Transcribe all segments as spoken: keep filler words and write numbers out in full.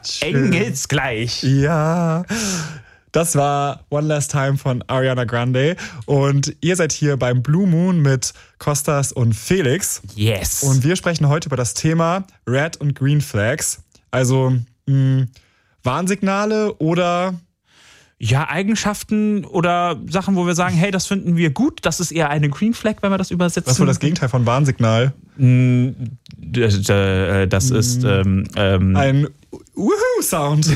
Engels gleich. Ja, das war One Last Time von Ariana Grande. Und ihr seid hier beim Blue Moon mit Kostas und Felix. Yes. Und wir sprechen heute über das Thema Red und Green Flags. Also mh, Warnsignale oder... Ja, Eigenschaften oder Sachen, wo wir sagen, hey, das finden wir gut. Das ist eher eine Green Flag, wenn wir das übersetzen. Was ist wohl das Gegenteil von Warnsignal? Das, das ist ähm, ähm, ein Wuhu-Sound.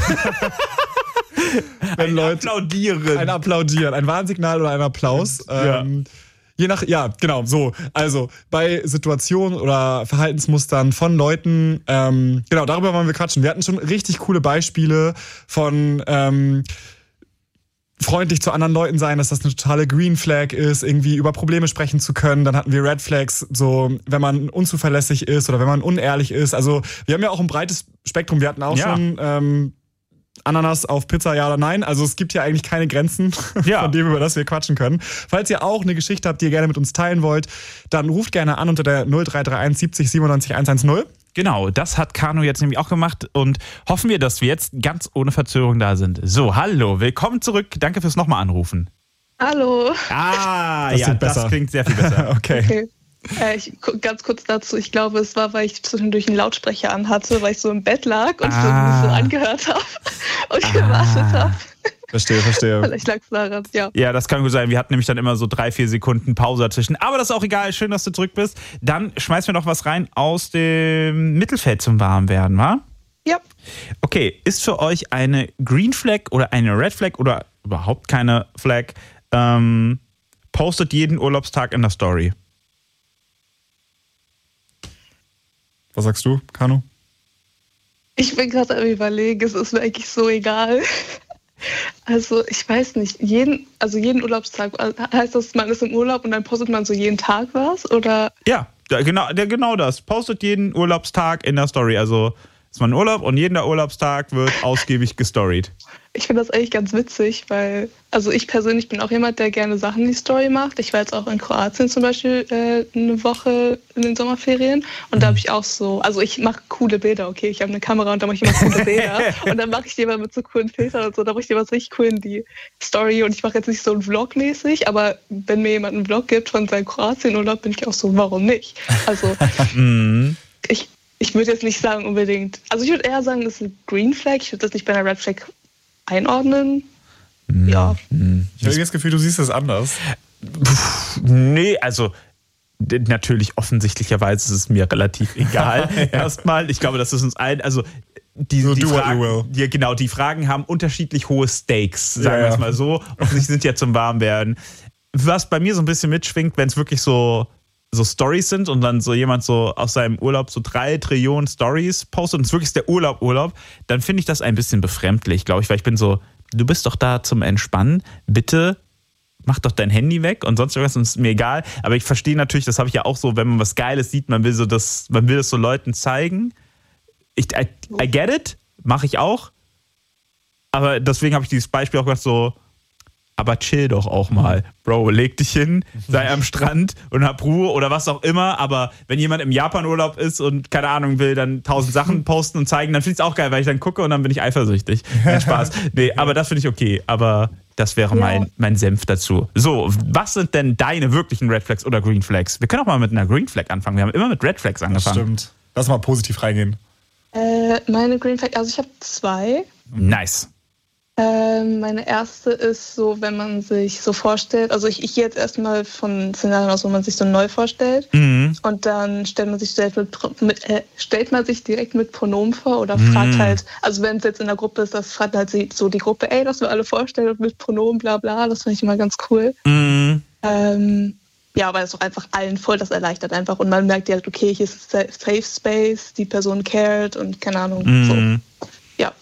Ein Leute, Applaudieren. Ein Applaudieren, ein Warnsignal oder ein Applaus. Ja. Ähm, je nach, ja, genau, so. Also bei Situationen oder Verhaltensmustern von Leuten, ähm, genau, darüber wollen wir quatschen. Wir hatten schon richtig coole Beispiele von ähm, freundlich zu anderen Leuten sein, dass das eine totale Green Flag ist, irgendwie über Probleme sprechen zu können. Dann hatten wir Red Flags, so wenn man unzuverlässig ist oder wenn man unehrlich ist. Also wir haben ja auch ein breites Spektrum. Wir hatten auch ja. schon ähm, Ananas auf Pizza, ja oder nein. Also es gibt ja eigentlich keine Grenzen, ja. von dem, über das wir quatschen können. Falls ihr auch eine Geschichte habt, die ihr gerne mit uns teilen wollt, dann ruft gerne an unter der null drei drei eins siebzig siebenundneunzig hundertzehn. Genau, das hat Kano jetzt nämlich auch gemacht und hoffen wir, dass wir jetzt ganz ohne Verzögerung da sind. So, hallo, willkommen zurück. Danke fürs nochmal anrufen. Hallo. Ah, das ja, das klingt sehr viel besser. okay. okay. Äh, ich, ganz kurz dazu, ich glaube, es war, weil ich zwischendurch einen Lautsprecher anhatte, weil ich so im Bett lag und ah. so, so angehört habe und ah. gewartet habe. Verstehe, verstehe. Vielleicht lag es daran, ja. Ja, das kann gut sein. Wir hatten nämlich dann immer so drei, vier Sekunden Pause dazwischen. Aber das ist auch egal. Schön, dass du zurück bist. Dann schmeißen wir noch was rein aus dem Mittelfeld zum Warmwerden, wa? Ja. Okay, ist für euch eine Green Flag oder eine Red Flag oder überhaupt keine Flag, ähm, postet jeden Urlaubstag in der Story? Was sagst du, Kano? Ich bin gerade am Überlegen, es ist mir eigentlich so egal. Also ich weiß nicht, jeden, also jeden Urlaubstag, heißt das, man ist im Urlaub und dann postet man so jeden Tag was, oder? Ja, genau, genau das. Postet jeden Urlaubstag in der Story. Also ist man im Urlaub und jeden Urlaubstag wird ausgiebig gestoried. Ich finde das eigentlich ganz witzig, weil, also ich persönlich bin auch jemand, der gerne Sachen in die Story macht. Ich war jetzt auch in Kroatien zum Beispiel äh, eine Woche in den Sommerferien und mhm. da habe ich auch so, also ich mache coole Bilder, okay, ich habe eine Kamera und da mache ich immer coole Bilder und dann mache ich die immer mit so coolen Filtern und so, da mache ich die immer richtig cool in die Story und ich mache jetzt nicht so einen Vlog mäßig, aber wenn mir jemand einen Vlog gibt von seinem Kroatienurlaub, bin ich auch so, warum nicht? Also mhm. ich, ich würde jetzt nicht sagen unbedingt, also ich würde eher sagen, das ist eine Green Flag, ich würde das nicht bei einer Red Flag einordnen. Mm, ja. Mm. Ich habe das Gefühl, du siehst es anders. Pff, nee, also natürlich offensichtlicherweise ist es mir relativ egal. ja. Erstmal, ich glaube, das ist uns allen, also die, so die, Fragen, die, genau, die Fragen haben unterschiedlich hohe Stakes, sagen ja, wir es mal so. Und sie sind ja zum Warmwerden. Was bei mir so ein bisschen mitschwingt, wenn es wirklich so so Stories sind und dann so jemand so aus seinem Urlaub so drei Trillionen Stories postet und es wirklich ist der Urlaub, Urlaub, dann finde ich das ein bisschen befremdlich, glaube ich, weil ich bin so, du bist doch da zum Entspannen, bitte mach doch dein Handy weg und sonst irgendwas, ist mir egal, aber ich verstehe natürlich, das habe ich ja auch so, wenn man was Geiles sieht, man will so das, man will das so Leuten zeigen. Ich, I, I get it, mache ich auch, aber deswegen habe ich dieses Beispiel auch gesagt so, aber chill doch auch mal. Bro, leg dich hin, sei am Strand und hab Ruhe oder was auch immer. Aber wenn jemand im Japan-Urlaub ist und keine Ahnung will, dann tausend Sachen posten und zeigen, dann finde ich es auch geil, weil ich dann gucke und dann bin ich eifersüchtig. Kein Spaß. Nee, aber das finde ich okay. Aber das wäre ja. mein, mein Senf dazu. So, was sind denn deine wirklichen Red Flags oder Green Flags? Wir können auch mal mit einer Green Flag anfangen. Wir haben immer mit Red Flags angefangen. Das stimmt. Lass mal positiv reingehen. Äh, meine Green Flag, also ich habe zwei. Nice. Ähm, meine erste ist so, wenn man sich so vorstellt, also ich, ich gehe jetzt erstmal von Szenarien aus, wo man sich so neu vorstellt Mhm. und dann stellt man sich direkt mit, mit, äh, stellt man sich direkt mit Pronomen vor oder fragt Mhm. halt, also wenn es jetzt in der Gruppe ist, das fragt halt so die Gruppe, ey, dass wir alle vorstellen und mit Pronomen bla bla, das finde ich immer ganz cool. Mhm. Ähm, ja, weil es auch einfach allen voll das erleichtert einfach und man merkt ja, okay, hier ist ein Safe Space, die Person cared und keine Ahnung, Mhm. so. Ja.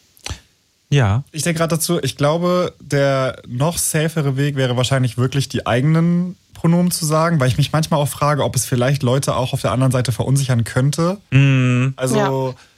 Ja. Ich denke gerade dazu, ich glaube, der noch safere Weg wäre wahrscheinlich wirklich die eigenen Pronomen zu sagen, weil ich mich manchmal auch frage, ob es vielleicht Leute auch auf der anderen Seite verunsichern könnte. Mhm. Also Ja.